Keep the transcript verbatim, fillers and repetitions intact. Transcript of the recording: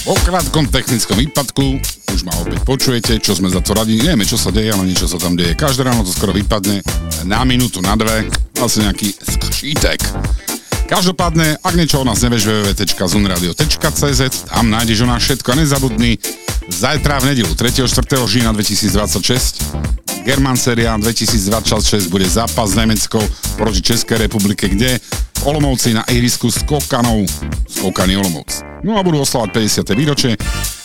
Po krátkom technickom výpadku už ma opäť počujete, čo sme za to radi. Nevieme, čo sa deje, ale niečo sa tam deje. Každé ráno to skoro vypadne na minútu, na dve. Vlastne nejaký skřítek. Každopádne, ak niečo o nás nevieš, w w w bodka zunradio bodka c z, tam nájdeš o nás všetko a nezabudni. Zajtra v nedelu tretieho štvrtého října dvetisícdvadsaťšesť German Serie dvetisícdvadsaťšesť bude zápas s Nemeckou proti Českej republike, kde v Olomouci na ihrisku Skokanov Skokany Olomouc. No a budú oslavať päťdesiate výročie.